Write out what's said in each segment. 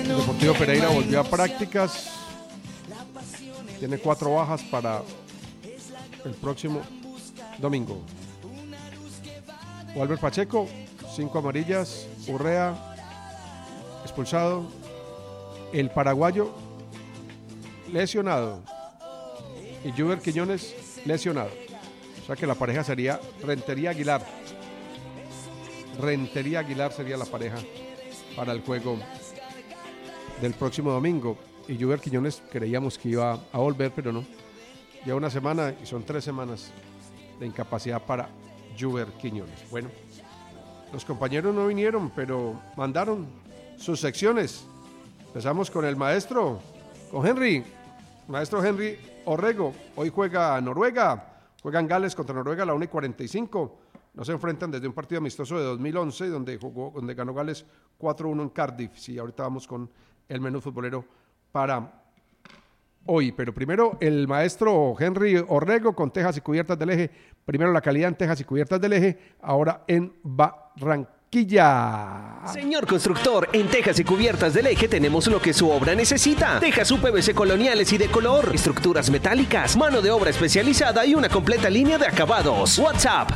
El Deportivo Pereira volvió a prácticas. Tiene 4 bajas para el próximo domingo. Walter Pacheco, 5 amarillas. Urrea, expulsado. El paraguayo, lesionado. Y Juber Quiñones, lesionado. O sea que la pareja sería Rentería Aguilar. Rentería Aguilar sería la pareja para el juego del próximo domingo. Y Juber Quiñones creíamos que iba a volver, pero no. Lleva una semana y son 3 semanas de incapacidad para Juber Quiñones. Bueno, los compañeros no vinieron, pero mandaron sus secciones. Empezamos con el maestro, con Henry. Maestro Henry Orrego. Hoy juega Noruega. Juegan Gales contra Noruega a la 1:45. No se enfrentan desde un partido amistoso de 2011, donde ganó Gales 4-1 en Cardiff. Sí, ahorita vamos con el menú futbolero para hoy. Pero primero el maestro Henry Orrego con tejas y cubiertas del Eje. Primero la calidad en tejas y cubiertas del Eje, ahora en Barranquilla. Señor constructor, en tejas y cubiertas del Eje tenemos lo que su obra necesita. Tejas UPVC coloniales y de color, estructuras metálicas, mano de obra especializada y una completa línea de acabados. WhatsApp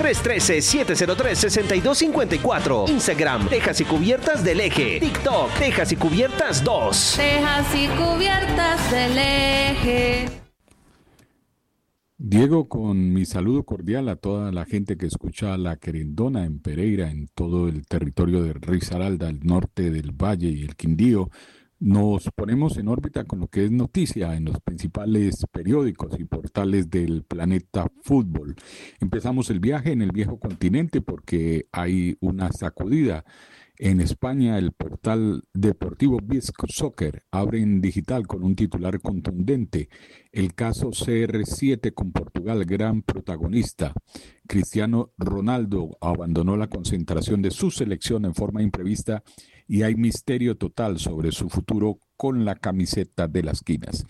313-703-6254. Instagram, Tejas y Cubiertas del Eje. TikTok, Tejas y Cubiertas 2. Tejas y cubiertas del Eje. Diego, con mi saludo cordial a toda la gente que escucha La Querendona en Pereira, en todo el territorio de Risaralda, el norte del Valle y el Quindío, nos ponemos en órbita con lo que es noticia en los principales periódicos y portales del planeta fútbol. Empezamos el viaje en el viejo continente porque hay una sacudida. En España, el portal deportivo Bizk Soccer abre en digital con un titular contundente. El caso CR7 con Portugal, gran protagonista. Cristiano Ronaldo abandonó la concentración de su selección en forma imprevista y hay misterio total sobre su futuro con la camiseta de las quinas.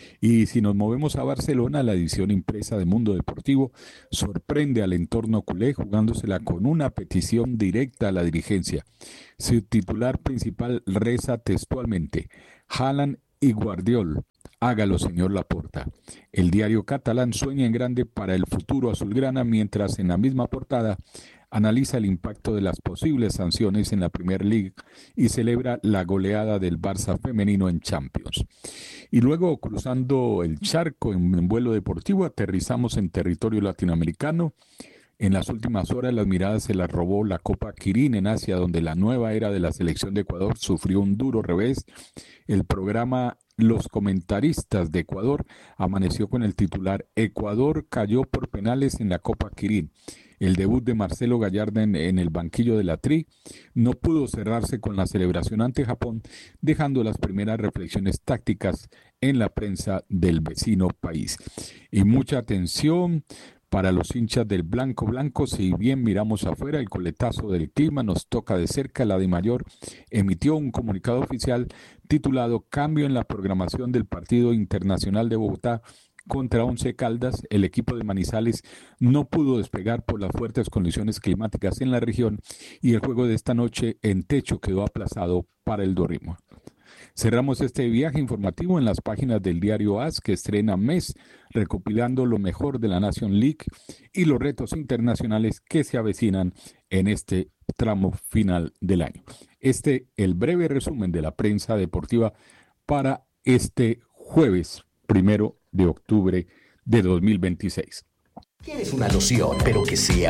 Y si nos movemos a Barcelona, la edición impresa de Mundo Deportivo sorprende al entorno culé jugándosela con una petición directa a la dirigencia. Su titular principal reza textualmente: Haaland y Guardiol, hágalo señor Laporta. El diario catalán sueña en grande para el futuro azulgrana, mientras en la misma portada analiza el impacto de las posibles sanciones en la Premier League y celebra la goleada del Barça femenino en Champions. Y luego, cruzando el charco en vuelo deportivo, aterrizamos en territorio latinoamericano. En las últimas horas las miradas se las robó la Copa Quirín en Asia, donde la nueva era de la selección de Ecuador sufrió un duro revés. El programa Los Comentaristas de Ecuador amaneció con el titular: Ecuador cayó por penales en la Copa Quirín. El debut de Marcelo Gallardo en el banquillo de la Tri no pudo cerrarse con la celebración ante Japón, dejando las primeras reflexiones tácticas en la prensa del vecino país. Y mucha atención para los hinchas del blanco blanco. Si bien miramos afuera, el coletazo del clima nos toca de cerca. La DIMAYOR emitió un comunicado oficial titulado Cambio en la programación del Partido Internacional de Bogotá contra Once Caldas. El equipo de Manizales no pudo despegar por las fuertes condiciones climáticas en la región y el juego de esta noche en techo quedó aplazado para el domingo. Cerramos este viaje informativo en las páginas del diario AS, que estrena mes recopilando lo mejor de la Nation League y los retos internacionales que se avecinan en este tramo final del año. El breve resumen de la prensa deportiva para este jueves 1 de octubre de 2026. ¿Quieres una loción, pero que sea